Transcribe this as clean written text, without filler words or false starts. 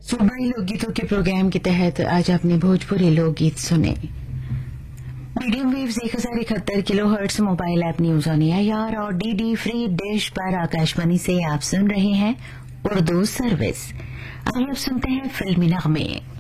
सूबाई लोकगीतों के प्रोग्राम के तहत आज आपने भोजपुरी लोकगीत सुने। Medium waves 1071 kilo hertz mobile app news on AIR और डीडी फ्री डिश पर आकाशवाणी से आप सुन रहे हैं उर्दू सर्विस। आइए अब सुनते हैं फिल्मी नगमे।